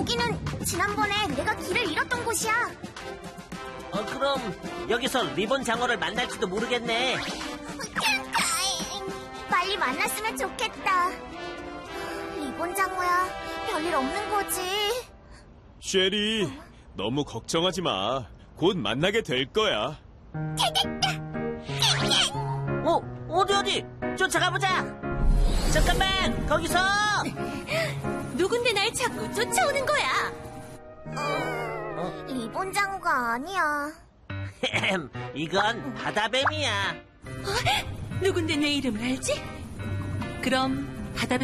여기는 지난번에 내가 길을 잃었던 곳이야. 그럼 여기서 리본 장어를 만날지도 모르겠네. 빨리 만났으면 좋겠다. 리본 장어야, 별일 없는 거지? 쉐리, 너무 걱정하지 마. 곧 만나게 될 거야. 어디? 쫓아가보자. 잠깐만, 거기서! 누군데 날 자꾸 쫓아오는 거야? 리본 장어가 아니야. 이건 바다뱀이야. 누군데 내 이름을 알지? 그럼 바다뱀